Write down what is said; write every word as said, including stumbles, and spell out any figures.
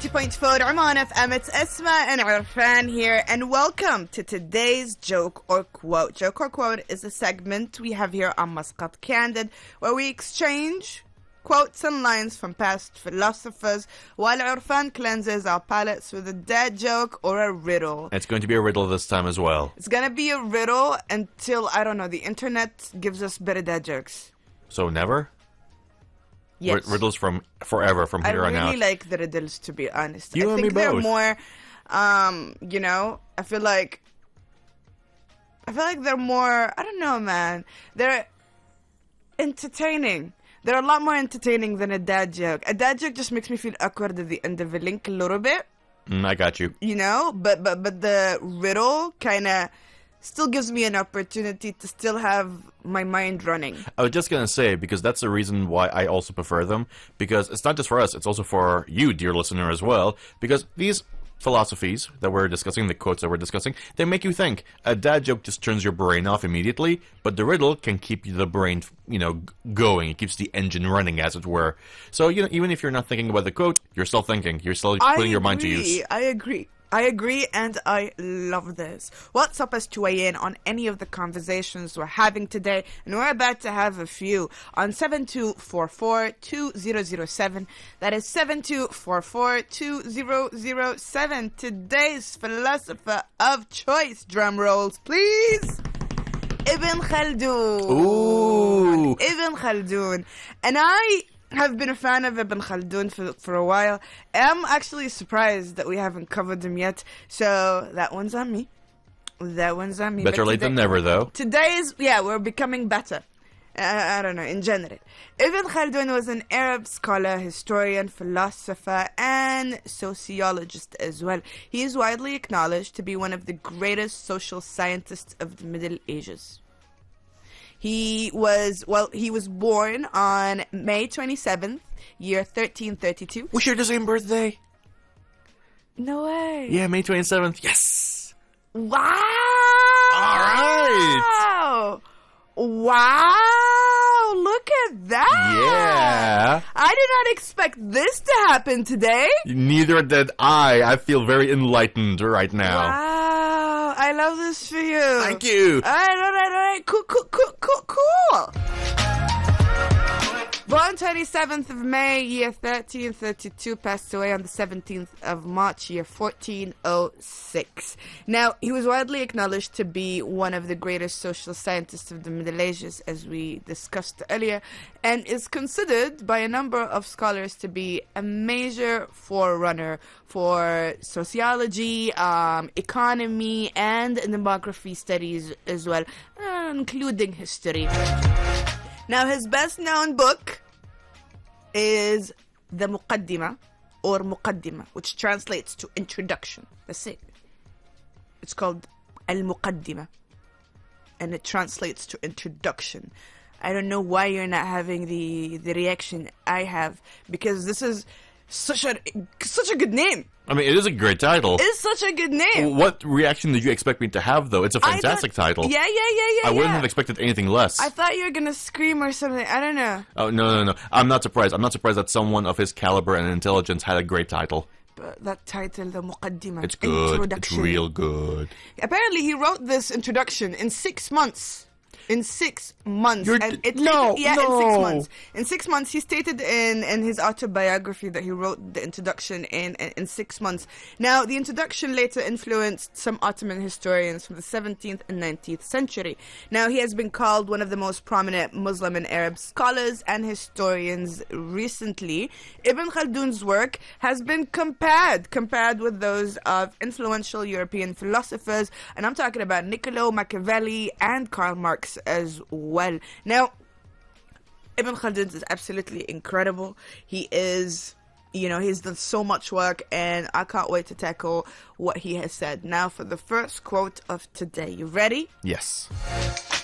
ninety point four Oman F M. It's Esma and Arfan here, and welcome to today's Joke or Quote. Joke or Quote is a segment we have here on Muscat Candid, where we exchange quotes and lines from past philosophers, while Arfan cleanses our palates with a dad joke or a riddle. It's going to be a riddle this time as well. It's going to be a riddle until, I don't know, the internet gives us better dad jokes. So never? Yes. R- riddles from forever, from here I on out. I really like the riddles, to be honest. You I and think me they're both. more, um, you know, I feel like, I feel like they're more, I don't know, man. They're entertaining. They're a lot more entertaining than a dad joke. A dad joke just makes me feel awkward at the end of a link a little bit. Mm, I got you. You know, but but but the riddle kind of still gives me an opportunity to still have my mind running. I was just going to say, because that's the reason why I also prefer them, because it's not just for us, it's also for you, dear listener, as well, because these philosophies that we're discussing, the quotes that we're discussing, they make you think. A dad joke just turns your brain off immediately, but the riddle can keep the brain, you know, g- going. It keeps the engine running, as it were. So, you know, even if you're not thinking about the quote, you're still thinking. You're still putting I your mind to agree, use. I agree. I agree, and I love this. What's up us to weigh in on any of the conversations we're having today, and we're about to have a few on seven two four four, two zero zero seven. That is seven two four four, two zero zero seven. Today's philosopher of choice, drum rolls, please. Ibn Khaldun. Ooh. Ibn Khaldun. And I have been a fan of Ibn Khaldun for, for a while. I'm actually surprised that we haven't covered him yet. So that one's on me. That one's on me. Better But late today- than never, though. Today's, yeah, we're becoming better. Uh, I don't know, in general. Ibn Khaldun was an Arab scholar, historian, philosopher, and sociologist as well. He is widely acknowledged to be one of the greatest social scientists of the Middle Ages. He was, well, he was born on May twenty-seventh, year thirteen thirty-two. We share the same birthday. No way. Yeah, May twenty-seventh. Yes. Wow. All right. Wow. Look at that. Yeah. I did not expect this to happen today. Neither did I. I feel very enlightened right now. Wow. I love this for you. Thank you. All right, all right, all right. Cool, cool, cool, cool, cool. Born twenty-seventh of May, year thirteen thirty-two, passed away on the seventeenth of March, year fourteen oh six. Now, he was widely acknowledged to be one of the greatest social scientists of the Middle Ages, as we discussed earlier, and is considered by a number of scholars to be a major forerunner for sociology, um, economy, and demography studies as well, uh, including history. Now, his best-known book is the Muqaddimah, or Muqaddimah, which translates to introduction. That's it. It's called Al-Muqaddimah, and it translates to introduction. I don't know why you're not having the, the reaction I have, because this is such a such a good name. I mean, it is a great title. It's such a good name. What reaction did you expect me to have, though? It's a I fantastic thought- title. Yeah, yeah, yeah, yeah. I wouldn't yeah. have expected anything less. I thought you were gonna scream or something. I don't know. Oh, no, no, no. I'm not surprised. I'm not surprised that someone of his caliber and intelligence had a great title. But that title, the Muqaddimah, It's good. It's introduction. real good. Apparently, he wrote this introduction in six months. In six months. You're and d- it no, yeah, in no. six months. In six months, he stated in, in his autobiography that he wrote the introduction in, in, in six months. Now, the introduction later influenced some Ottoman historians from the seventeenth and nineteenth century. Now, he has been called one of the most prominent Muslim and Arab scholars and historians recently. Ibn Khaldun's work has been compared, compared with those of influential European philosophers, and I'm talking about Niccolo Machiavelli and Karl Marx as well. Now, Ibn Khaldun is absolutely incredible. He is, you know, he's done so much work, and I can't wait to tackle what he has said. Now, for the first quote of today. You ready? Yes.